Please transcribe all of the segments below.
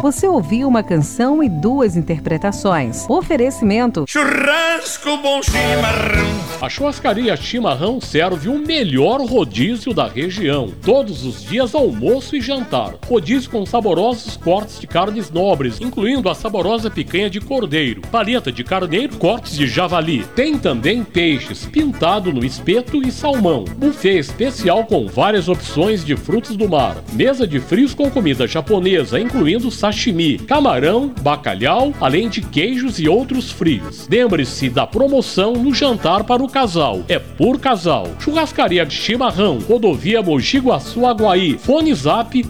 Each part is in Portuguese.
Você ouviu uma canção e 2 interpretações. Oferecimento: churrasco bom chimarrão. A churrascaria Chimarrão serve o melhor rodízio da região. Todos os dias, almoço e jantar. Rodízio com saborosos cortes de carnes nobres, incluindo a saborosa picanha de cordeiro, paleta de carneiro, cortes de javali. Tem também peixes, pintado no espeto e salmão. Buffet especial com várias opções de frutos do mar. Mesa de frios com comida japonesa, incluindo sashimi, camarão, bacalhau, além de queijos e outros frios. Lembre-se da promoção no jantar para o casal. É por casal. Churrascaria de Chimarrão, rodovia Mogi Guaçu, Aguaí. Fone Zap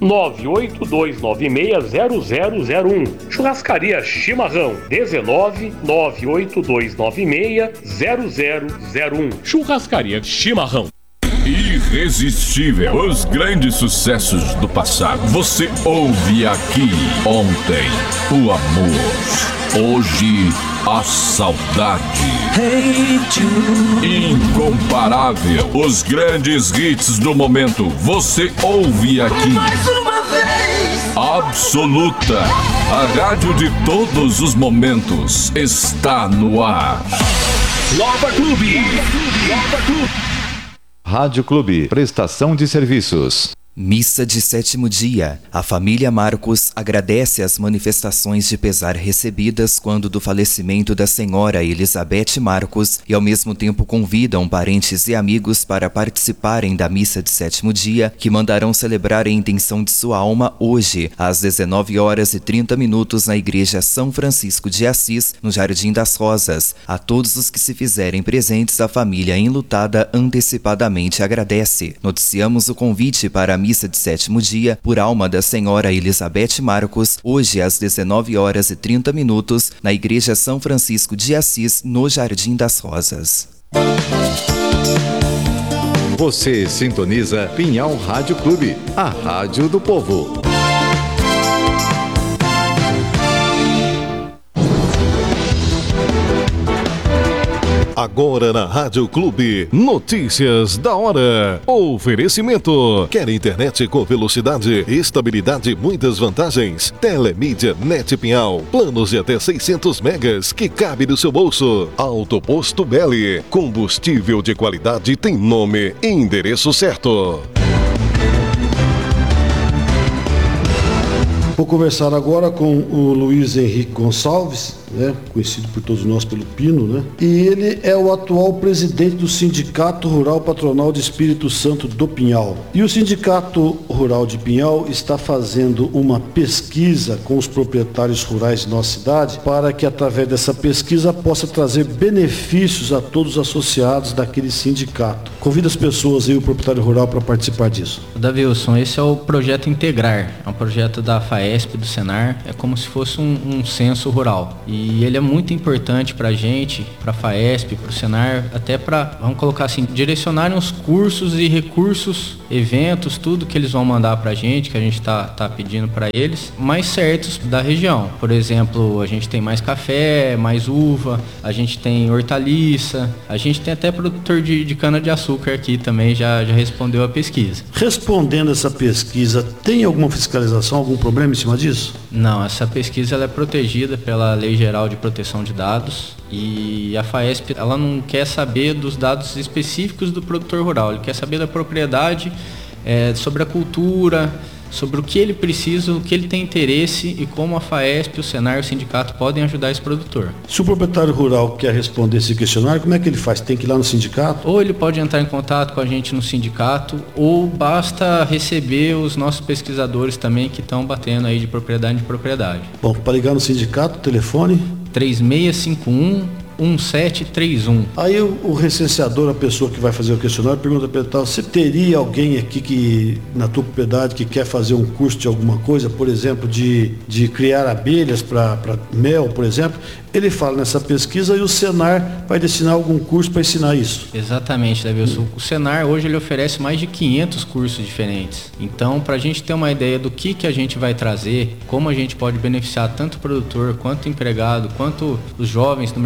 982960001. Churrascaria Chimarrão 19 982960001. Churrascaria Chimarrão. Irresistível. Os grandes sucessos do passado. Você ouve aqui. Ontem, o amor. Hoje, a saudade. Incomparável. Os grandes hits do momento. Você ouve aqui. Mais uma vez. Absoluta. A rádio de todos os momentos está no ar. Nova Clube. Rádio Clube, prestação de serviços. Missa de 7º dia. A família Marcos agradece as manifestações de pesar recebidas quando do falecimento da senhora Elizabeth Marcos e ao mesmo tempo convidam parentes e amigos para participarem da missa de 7º dia, que mandarão celebrar a intenção de sua alma hoje, às 19h30 na Igreja São Francisco de Assis, no Jardim das Rosas. A todos os que se fizerem presentes, a família enlutada antecipadamente agradece. Noticiamos o convite para a missa de 7º dia por alma da senhora Elizabeth Marcos, hoje às 19h30 na Igreja São Francisco de Assis, no Jardim das Rosas. Você sintoniza Pinhal Rádio Clube, a rádio do povo. Agora na Rádio Clube, notícias da hora. Oferecimento. Quer internet com velocidade, estabilidade e muitas vantagens? Telemídia Net Pinhal. Planos de até 600 megas que cabe no seu bolso. Autoposto Belli. Combustível de qualidade tem nome e endereço certo. Vou conversar agora com o Luiz Henrique Gonçalves, né, conhecido por todos nós pelo Pino, né? E ele é o atual presidente do Sindicato Rural Patronal de Espírito Santo do Pinhal. E o Sindicato Rural de Pinhal está fazendo uma pesquisa com os proprietários rurais de nossa cidade para que, através dessa pesquisa, possa trazer benefícios a todos os associados daquele sindicato. Convido as pessoas e o proprietário rural para participar disso. Davi Wilson, esse é o projeto Integrar, é um projeto da FAESP, do Senar, é como se fosse um censo rural. E ele é muito importante para a gente, para a FAESP, para o Senar, até para, vamos colocar assim, direcionarem os cursos e recursos, eventos, tudo que eles vão mandar para a gente, que a gente tá pedindo para eles, mais certos da região. Por exemplo, a gente tem mais café, mais uva, a gente tem hortaliça, a gente tem até produtor de cana-de-açúcar aqui também, já respondeu a pesquisa. Respondendo essa pesquisa, tem alguma fiscalização, algum problema em cima disso? Não, essa pesquisa ela é protegida pela Lei Geral de Proteção de Dados e a FAESP ela não quer saber dos dados específicos do produtor rural, ele quer saber da propriedade, sobre a cultura, sobre o que ele precisa, o que ele tem interesse e como a FAESP, o Senar e o sindicato podem ajudar esse produtor. Se o proprietário rural quer responder esse questionário, como é que ele faz? Tem que ir lá no sindicato? Ou ele pode entrar em contato com a gente no sindicato, ou basta receber os nossos pesquisadores também que estão batendo aí de propriedade em propriedade. Bom, para ligar no sindicato, telefone? 3651-1731. Aí o recenseador, a pessoa que vai fazer o questionário, pergunta para ele, você teria alguém aqui que na tua propriedade que quer fazer um curso de alguma coisa, por exemplo, de criar abelhas para mel, por exemplo? Ele fala nessa pesquisa e o Senar vai destinar algum curso para ensinar isso. Exatamente, Davi. O Senar hoje ele oferece mais de 500 cursos diferentes. Então, para a gente ter uma ideia do que a gente vai trazer, como a gente pode beneficiar tanto o produtor, quanto o empregado, quanto os jovens no mercado de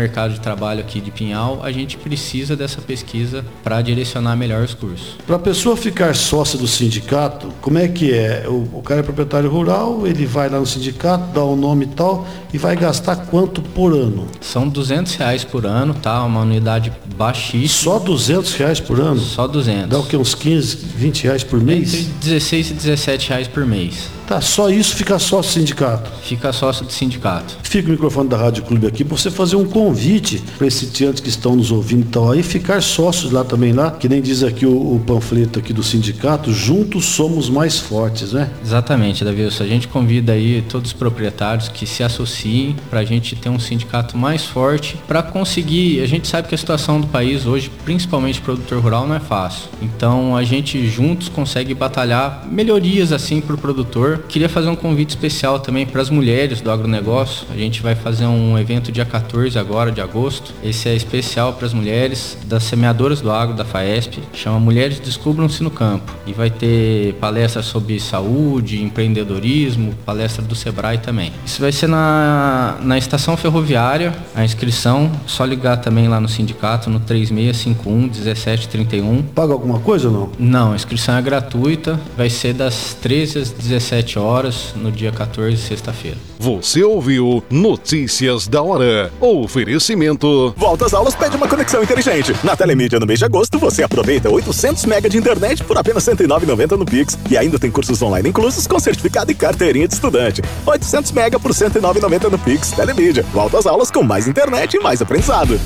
trabalho aqui de Pinhal, a gente precisa dessa pesquisa para direcionar melhor os cursos. Para a pessoa ficar sócia do sindicato, como é que é? O cara é proprietário rural, ele vai lá no sindicato, dá o nome e tal, e vai gastar quanto por ano? São R$200 por ano, tá? Uma unidade baixíssima. Só R$200 por ano? Só 200. Dá o que, uns 15, 20 reais por mês? Entre 16 e 17 reais por mês. Tá, só isso fica sócio do sindicato? Fica sócio do sindicato. Fica o microfone da Rádio Clube aqui para você fazer um convite para esses sitiantes que estão nos ouvindo e tal aí, ficar sócios lá também lá, que nem diz aqui o panfleto aqui do sindicato, juntos somos mais fortes, né? Exatamente, Davilson. A gente convida aí todos os proprietários que se associem para a gente ter um sindicato mais forte, para conseguir, a gente sabe que a situação do país hoje, principalmente produtor rural, não é fácil. Então a gente juntos consegue batalhar melhorias assim para o produtor. Queria fazer um convite especial também para as mulheres do agronegócio. A gente vai fazer um evento dia 14 agora de agosto. Esse é especial para as mulheres das semeadoras do agro da FAESP. Chama Mulheres Descubram-se no Campo. E vai ter palestras sobre saúde, empreendedorismo, palestra do Sebrae também. Isso vai ser na estação ferroviária. A inscrição, só ligar também lá no sindicato no 3651-1731. Paga alguma coisa ou não? Não, a inscrição é gratuita. Vai ser das 13 às 17 horas no dia 14, sexta-feira. Você ouviu Notícias da Hora. Oferecimento. Volta às aulas pede uma conexão inteligente. Na Telemídia, no mês de agosto, você aproveita 800 MB de internet por apenas R$ 109,90 no Pix. E ainda tem cursos online inclusos com certificado e carteirinha de estudante. 800 MB por R$ 109,90 no Pix. Telemídia. Volta às aulas com mais internet e mais aprendizado.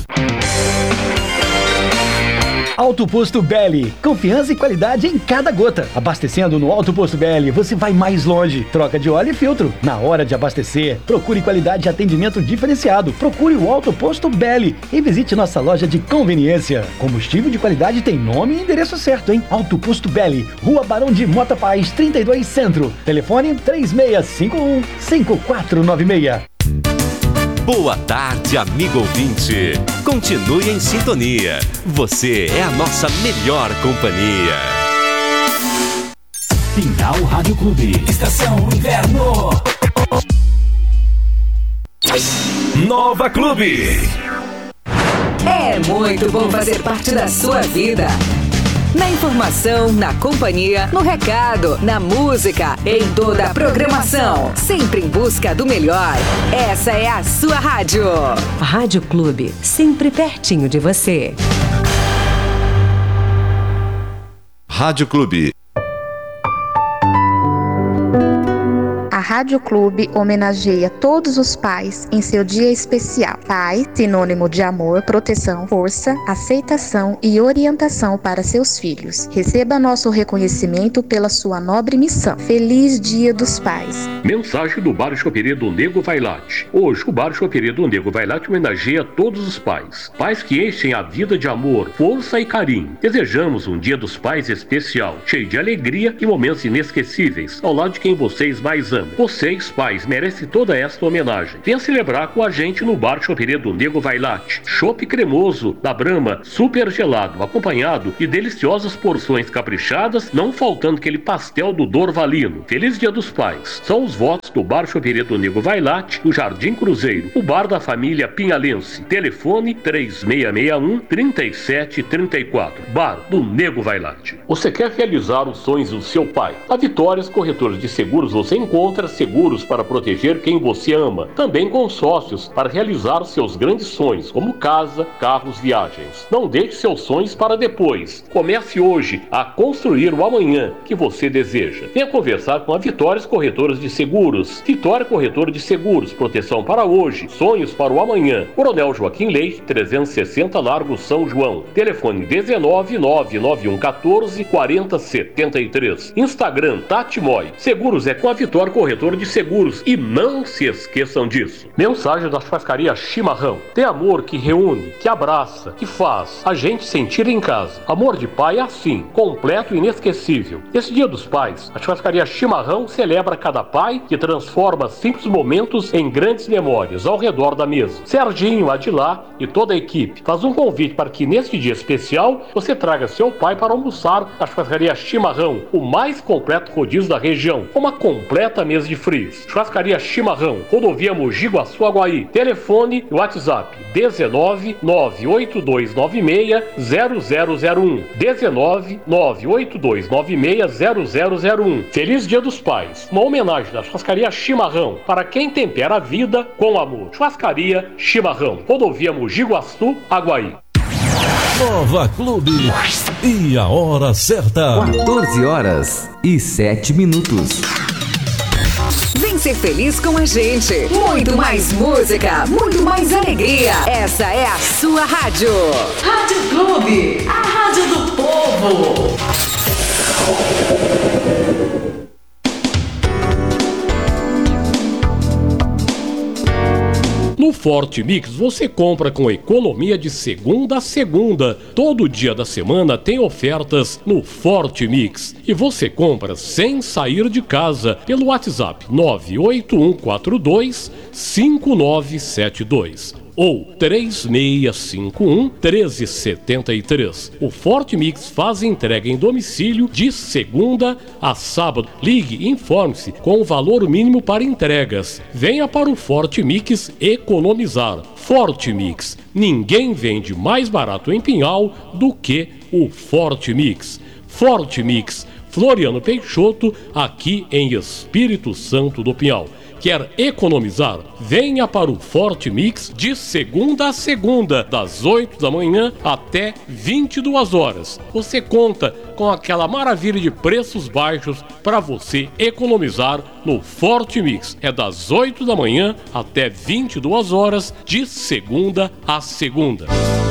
Alto Posto Belli, confiança e qualidade em cada gota. Abastecendo no Alto Posto Belli, você vai mais longe. Troca de óleo e filtro. Na hora de abastecer, procure qualidade e atendimento diferenciado. Procure o Alto Posto Belli e visite nossa loja de conveniência. Combustível de qualidade tem nome e endereço certo, hein? Alto Posto Belli, Rua Barão de Mota Paz, 32 Centro. Telefone 3651-5496. Boa tarde, amigo ouvinte. Continue em sintonia. Você é a nossa melhor companhia. Pinhal Rádio Clube. Estação Inverno. Nova Clube. É muito bom fazer parte da sua vida. Na informação, na companhia, no recado, na música, em toda a programação. Sempre em busca do melhor. Essa é a sua rádio. Rádio Clube, sempre pertinho de você. Rádio Clube. A Rádio Clube homenageia todos os pais em seu dia especial. Pai, sinônimo de amor, proteção, força, aceitação e orientação para seus filhos. Receba nosso reconhecimento pela sua nobre missão. Feliz Dia dos Pais. Mensagem do Bar Choperia do Nego Vailate. Hoje, o Bar Choperia do Nego Vailate homenageia todos os pais. Pais que enchem a vida de amor, força e carinho. Desejamos um Dia dos Pais especial, cheio de alegria e momentos inesquecíveis, ao lado de quem vocês mais amam. Vocês, pais, merecem toda esta homenagem. Venha celebrar com a gente no Bar Choperia do Nego Vailate. Chopp cremoso da Brahma, super gelado, acompanhado de deliciosas porções caprichadas, não faltando aquele pastel do Dorvalino. Feliz Dia dos Pais. São os votos do Bar Choperia do Nego Vailate, do Jardim Cruzeiro, o bar da família Pinhalense. Telefone 3661-3734. Bar do Nego Vailate. Você quer realizar os sonhos do seu pai? A Vitórias Corretores de Seguros você encontra seguros para proteger quem você ama, também consórcios para realizar seus grandes sonhos, como casa, carros, viagens. Não deixe seus sonhos para depois. Comece hoje a construir o amanhã que você deseja. Venha conversar com a Vitórias Corretoras de Seguros. Vitória Corretora de Seguros, proteção para hoje, sonhos para o amanhã. Coronel Joaquim Leite, 360 Largo São João. Telefone 19-9114-4073. Instagram Tati Moy. Seguros é com a Vitória Corretora de Seguros e não se esqueçam disso. Mensagem da churrascaria Chimarrão. Tem amor que reúne, que abraça, que faz a gente sentir em casa. Amor de pai é assim, completo e inesquecível. Nesse Dia dos Pais, a churrascaria Chimarrão celebra cada pai que transforma simples momentos em grandes memórias ao redor da mesa. Serginho, Adilá e toda a equipe faz um convite para que neste dia especial você traga seu pai para almoçar na churrascaria Chimarrão, o mais completo rodízio da região, com uma completa mesa dias de frios. Churrascaria Chimarrão, rodovia Mogi Guaçu Aguaí. Telefone e WhatsApp 19 98296 0001. 19 98296 0001. Feliz Dia dos Pais. Uma homenagem da Churrascaria Chimarrão para quem tempera a vida com amor. Churrascaria Chimarrão, rodovia Mogi Guaçu Aguaí. Nova Clube. E a hora certa. 14h07. Vem ser feliz com a gente. Muito mais música, muito mais alegria. Essa é a sua rádio. Rádio Clube, a rádio do povo. No Forte Mix você compra com economia de segunda a segunda. Todo dia da semana tem ofertas no Forte Mix. E você compra sem sair de casa pelo WhatsApp 98142 5972. Ou 3651-1373. O Forte Mix faz entrega em domicílio de segunda a sábado. Ligue e informe-se com o valor mínimo para entregas. Venha para o Forte Mix economizar. Forte Mix. Ninguém vende mais barato em Pinhal do que o Forte Mix. Forte Mix. Floriano Peixoto, aqui em Espírito Santo do Pinhal. Quer economizar? Venha para o Forte Mix de segunda a segunda, das 8 da manhã até 22 horas. Você conta com aquela maravilha de preços baixos para você economizar no Forte Mix. É das 8 da manhã até 22 horas, de segunda a segunda.